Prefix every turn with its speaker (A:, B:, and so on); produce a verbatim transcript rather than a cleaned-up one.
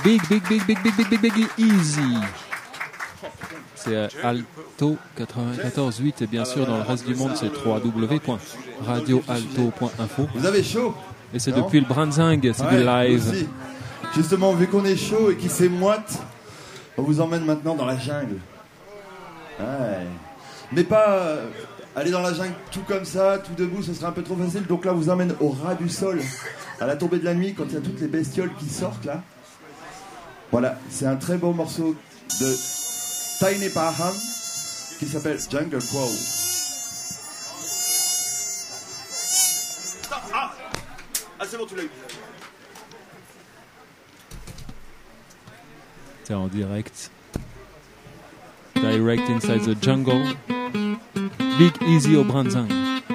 A: Big, big, big, big, big, big, big, big, easy. C'est euh, Alto quatre-vingt-quatorze huit et bien sûr dans le reste du monde c'est w w w point radio alto point info.
B: Vous avez chaud?
A: Et c'est
B: non
A: depuis le Branzing, c'est
B: ouais,
A: du live.
B: Aussi. Justement, vu qu'on est chaud et qu'il s'est moite, on vous emmène maintenant dans la jungle. Ouais. Mais pas euh, aller dans la jungle tout comme ça, tout debout, ce serait un peu trop facile. Donc là, on vous emmène au ras du sol, à la tombée de la nuit, quand il y a toutes les bestioles qui sortent là. Voilà, c'est un très beau morceau de Tiny Parham qui s'appelle Jungle Crow. Ah, ah c'est bon, tu l'as eu.
A: C'est en direct. Direct inside the jungle. Big Easy au Branzing.